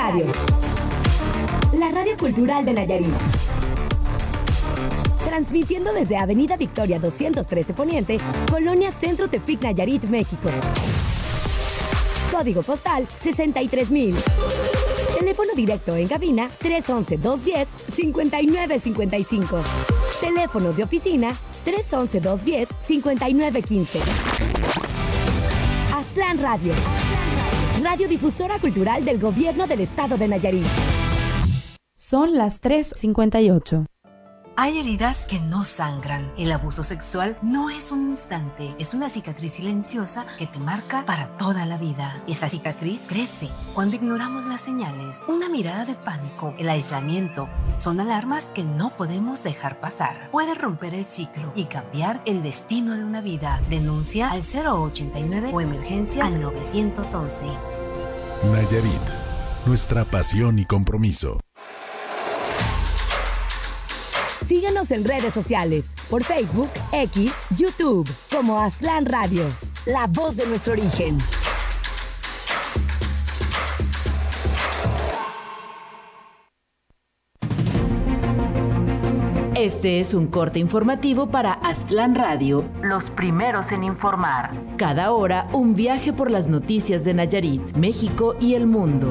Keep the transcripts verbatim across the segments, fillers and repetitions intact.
Radio, la radio cultural de Nayarit. Transmitiendo desde Avenida Victoria doscientos trece Poniente, Colonia Centro Tepic, Nayarit, México. Código postal sesenta y tres mil. Teléfono directo en cabina tres once, dos diez, cincuenta y nueve cincuenta y cinco. Teléfonos de oficina tres once, dos diez, cincuenta y nueve quince. Aztlán Radio, radiodifusora cultural del Gobierno del Estado de Nayarit. Son las tres cincuenta y ocho. Hay heridas que no sangran. El abuso sexual no es un instante, es una cicatriz silenciosa que te marca para toda la vida. Esa cicatriz crece cuando ignoramos las señales. Una mirada de pánico, el aislamiento, son alarmas que no podemos dejar pasar. Puede romper el ciclo y cambiar el destino de una vida. Denuncia al cero ochenta y nueve o emergencia al nueve once. Nayarit, nuestra pasión y compromiso. Síguenos en redes sociales, por Facebook, X, YouTube, como Aztlán Radio, la voz de nuestro origen. Este es un corte informativo para Aztlán Radio, los primeros en informar. Cada hora, un viaje por las noticias de Nayarit, México y el mundo.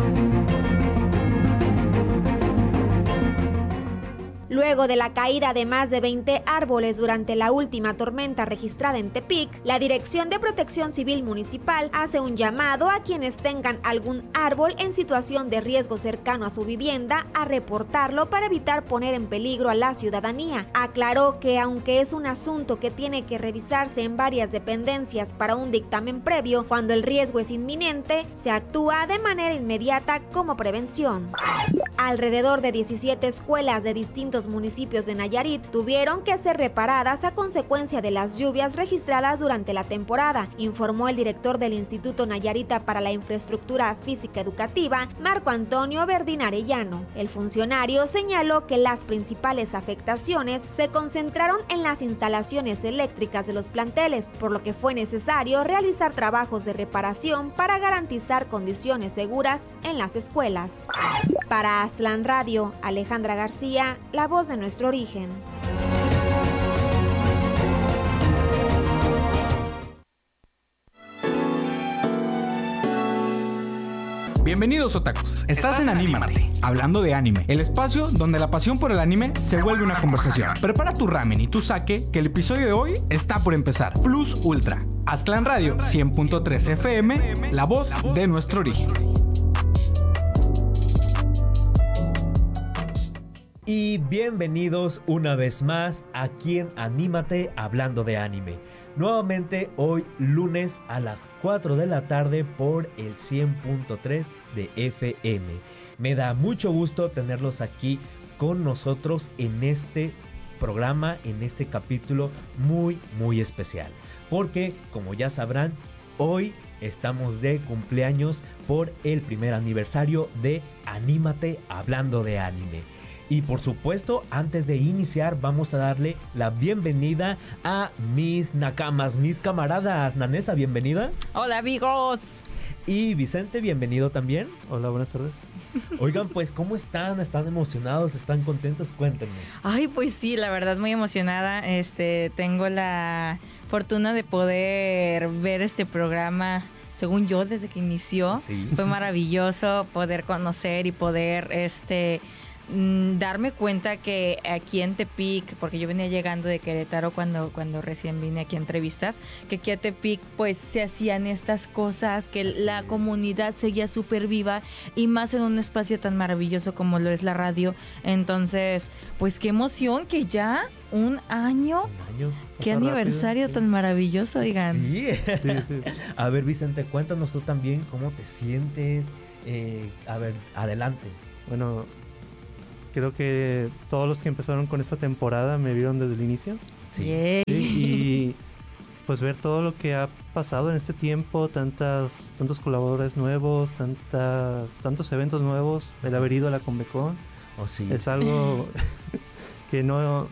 Luego de la caída de más de veinte árboles durante la última tormenta registrada en Tepic, la Dirección de Protección Civil Municipal hace un llamado a quienes tengan algún árbol en situación de riesgo cercano a su vivienda a reportarlo para evitar poner en peligro a la ciudadanía. Aclaró que aunque es un asunto que tiene que revisarse en varias dependencias para un dictamen previo, cuando el riesgo es inminente, se actúa de manera inmediata como prevención. Alrededor de diecisiete escuelas de distintos municipios de Nayarit tuvieron que ser reparadas a consecuencia de las lluvias registradas durante la temporada, informó el director del Instituto Nayarita para la Infraestructura Física Educativa, Marco Antonio Verdín Arellano. El funcionario señaló que las principales afectaciones se concentraron en las instalaciones eléctricas de los planteles, por lo que fue necesario realizar trabajos de reparación para garantizar condiciones seguras en las escuelas. Para Aztlán Radio, Alejandra García, la voz de nuestro origen. Bienvenidos otakus, estás en Anímate, hablando de anime, el espacio donde la pasión por el anime se vuelve una conversación. Prepara tu ramen y tu sake, que el episodio de hoy está por empezar. Plus Ultra, Aztlán Radio cien punto tres F M, la voz de nuestro origen. Y bienvenidos una vez más aquí en Anímate hablando de anime. Nuevamente hoy lunes a las cuatro de la tarde por el cien punto tres de F M. Me da mucho gusto tenerlos aquí con nosotros en este programa, en este capítulo muy muy especial. Porque como ya sabrán, hoy estamos de cumpleaños por el primer aniversario de Anímate hablando de anime. Y por supuesto, antes de iniciar, vamos a darle la bienvenida a mis nakamas, mis camaradas. Nanesa, bienvenida. Hola, amigos. Y Vicente, bienvenido también. Hola, buenas tardes. Oigan, pues, ¿cómo están? ¿Están emocionados? ¿Están contentos? Cuéntenme. Ay, pues sí, la verdad, muy emocionada. Este, tengo la fortuna de poder ver este programa, según yo, desde que inició. Sí. Fue maravilloso poder conocer y poder, este... darme cuenta que aquí en Tepic, porque yo venía llegando de Querétaro cuando, cuando recién vine aquí a entrevistas, que aquí a Tepic pues se hacían estas cosas, que Así la es. comunidad seguía súper viva y más en un espacio tan maravilloso como lo es la radio. Entonces, pues qué emoción que ya un año, un año. Qué aniversario rápido, sí. tan maravilloso, digan. Sí. Sí, sí, sí. A ver, Vicente, cuéntanos tú también cómo te sientes. Eh, a ver, adelante. Bueno, creo que todos los que empezaron con esta temporada me vieron desde el inicio. Sí. sí y pues ver todo lo que ha pasado en este tiempo, tantas, tantos colaboradores nuevos, tantas, tantos eventos nuevos, el haber ido a la Convecon, oh, sí, es sí. algo que no...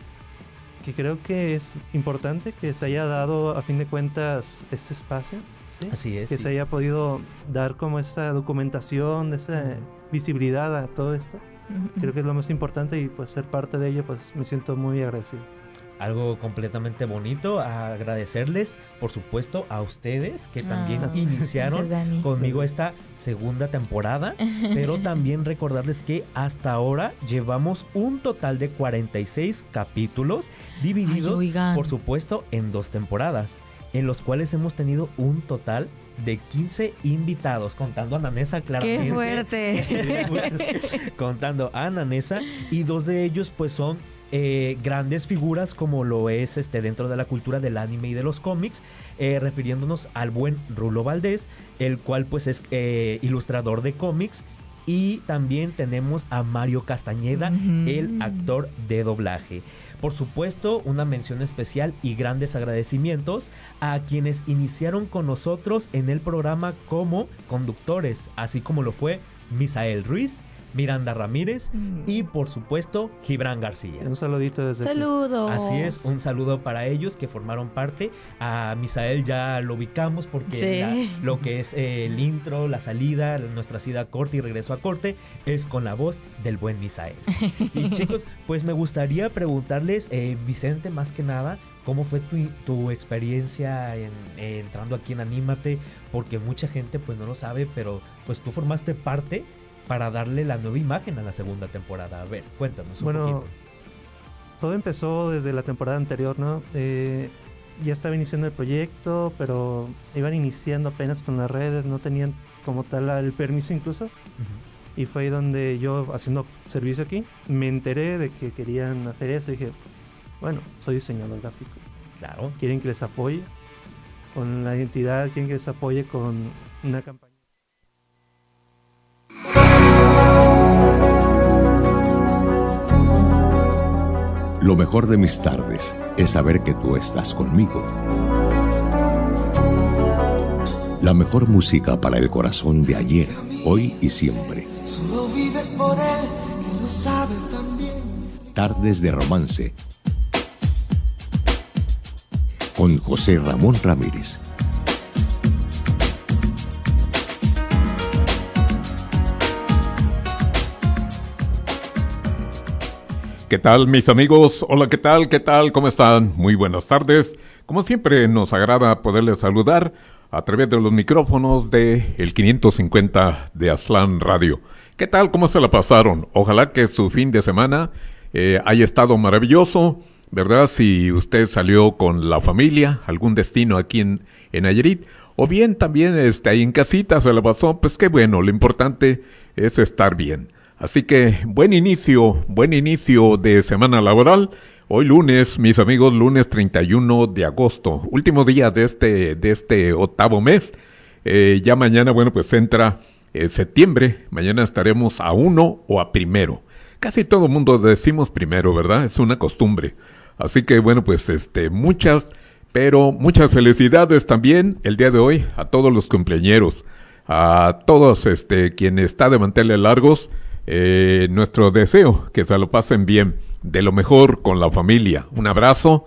que creo que es importante que se haya dado a fin de cuentas este espacio. ¿sí? Así es. Que sí. se haya podido dar como esa documentación, esa visibilidad a todo esto. Uh-huh. Creo que es lo más importante y pues ser parte de ello, pues me siento muy agradecido. Algo completamente bonito, agradecerles, por supuesto, a ustedes que también Oh, iniciaron gracias, conmigo esta segunda temporada, pero también recordarles que hasta ahora llevamos un total de cuarenta y seis capítulos divididos, Ay, por supuesto, en dos temporadas, en los cuales hemos tenido un total de quince invitados, contando a Nanesa claramente. ¡Qué fuerte! Contando a Nanesa, y dos de ellos pues son Eh, grandes figuras como lo es este dentro de la cultura del anime y de los cómics, eh, refiriéndonos al buen Rulo Valdés, el cual pues es eh, ilustrador de cómics, y también tenemos a Mario Castañeda, uh-huh. el actor de doblaje. Por supuesto, una mención especial y grandes agradecimientos a quienes iniciaron con nosotros en el programa como conductores, así como lo fue Misael Ruiz, Miranda Ramírez mm. y por supuesto Gibran García. Un saludito desde Saludos. Aquí. Así es, un saludo para ellos que formaron parte. A Misael ya lo ubicamos porque sí. la, lo que es eh, el intro, la salida, nuestra ida a corte y regreso a corte es con la voz del buen Misael. Y chicos, pues me gustaría preguntarles, eh, Vicente, más que nada, ¿cómo fue tu, tu experiencia en, eh, entrando aquí en Anímate? Porque mucha gente pues no lo sabe, pero pues tú formaste parte para darle la nueva imagen a la segunda temporada. A ver, cuéntanos un bueno, poquito. Todo empezó desde la temporada anterior, ¿no? Eh, ya estaba iniciando el proyecto, pero iban iniciando apenas con las redes, no tenían como tal el permiso incluso. Uh-huh. Y fue ahí donde yo, haciendo servicio aquí, me enteré de que querían hacer eso. Y dije, bueno, soy diseñador gráfico. Claro. Quieren que les apoye con la identidad, quieren que les apoye con una campaña. Lo mejor de mis tardes es saber que tú estás conmigo. La mejor música para el corazón de ayer, hoy y siempre. Solo vives por él, que lo sabe también. Tardes de romance. Con José Ramón Ramírez. ¿Qué tal, mis amigos? Hola, ¿qué tal? ¿Qué tal? ¿Cómo están? Muy buenas tardes. Como siempre, nos agrada poderles saludar a través de los micrófonos de el quinientos cincuenta de Aztlán Radio. ¿Qué tal? ¿Cómo se la pasaron? Ojalá que su fin de semana eh, haya estado maravilloso, ¿verdad? Si usted salió con la familia, algún destino aquí en, en Nayarit, o bien también este, ahí en casita se la pasó, pues qué bueno, lo importante es estar bien. Así que buen inicio, buen inicio de semana laboral. Hoy lunes, mis amigos, lunes treinta y uno de agosto, último día de este de este octavo mes. Eh, ya mañana, bueno, pues entra eh, septiembre. Mañana estaremos a uno o a primero. Casi todo el mundo decimos primero, ¿verdad? Es una costumbre. Así que, bueno, pues este muchas, pero muchas felicidades también el día de hoy a todos los cumpleañeros, a todos este quien está de manteles largos. Eh, nuestro deseo que se lo pasen bien, de lo mejor con la familia. Un abrazo,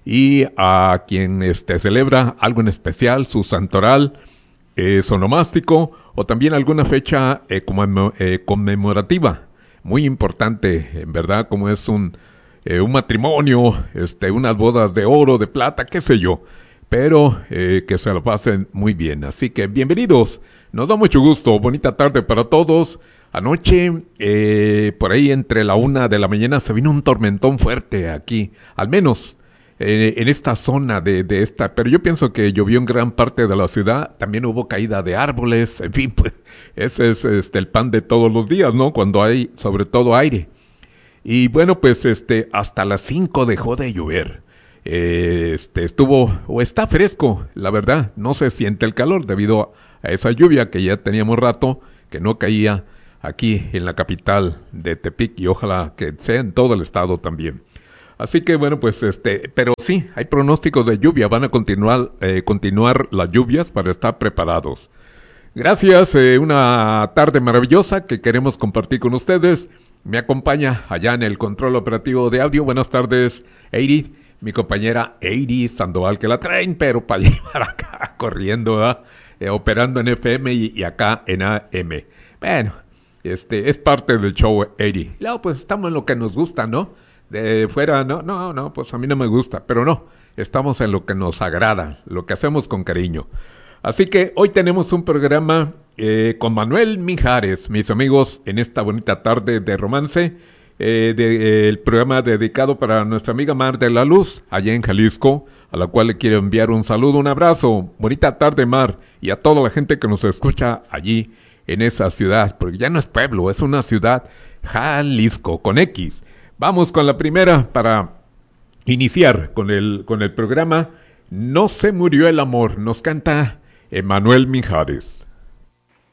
y a quien este celebra algo en especial, su santoral, eh, sonomástico, o también alguna fecha eh, como, eh, conmemorativa, muy importante, en verdad, como es un eh, un matrimonio, este, unas bodas de oro, de plata, qué sé yo, pero eh, que se lo pasen muy bien. Así que bienvenidos, nos da mucho gusto, bonita tarde para todos. Anoche, eh, por ahí entre la una de la mañana se vino un tormentón fuerte aquí, al menos eh, en esta zona de, de esta, pero yo pienso que llovió en gran parte de la ciudad, también hubo caída de árboles, en fin, pues ese es este el pan de todos los días, ¿no? Cuando hay sobre todo aire. Y bueno, pues este hasta las cinco dejó de llover. Eh, este estuvo, o está fresco, la verdad, no se siente el calor debido a esa lluvia que ya teníamos rato que no caía aquí en la capital de Tepic, y ojalá que sea en todo el estado también. Así que bueno, pues este, pero sí, hay pronósticos de lluvia, van a continuar, eh, continuar las lluvias para estar preparados. Gracias, eh, una tarde maravillosa que queremos compartir con ustedes. Me acompaña allá en el control operativo de audio. Buenas tardes, Eiri. mi compañera Eiri Sandoval, que la traen, pero para llevar acá corriendo, ¿eh? Eh, operando en F M y, y acá en A M. Bueno, este es parte del show, Eiri. Luego, pues estamos en lo que nos gusta, ¿no? De fuera, no, no, no, pues a mí no me gusta, pero no, estamos en lo que nos agrada, lo que hacemos con cariño. Así que hoy tenemos un programa eh, con Manuel Mijares, mis amigos, en esta bonita tarde de romance, eh, de, eh, el programa dedicado para nuestra amiga Mar de la Luz, allá en Jalisco, a la cual le quiero enviar un saludo, un abrazo. Bonita tarde, Mar, y a toda la gente que nos escucha allí en esa ciudad, porque ya no es pueblo, es una ciudad, Jalisco, con X. Vamos con la primera para iniciar con el, con el programa. No se murió el amor, nos canta Emanuel Mijares.